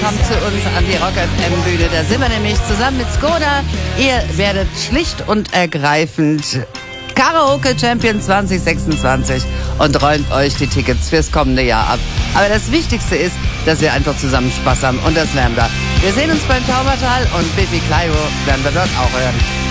kommt zu uns an die Rock FM Bühne. Da sind wir nämlich zusammen mit Skoda. Ihr werdet schlicht und ergreifend Karaoke Champion 2026 und räumt euch die Tickets fürs kommende Jahr ab. Aber das Wichtigste ist, dass wir einfach zusammen Spaß haben und das werden wir. Wir sehen uns beim Taubertal und Biffy Clyro werden wir dort auch hören.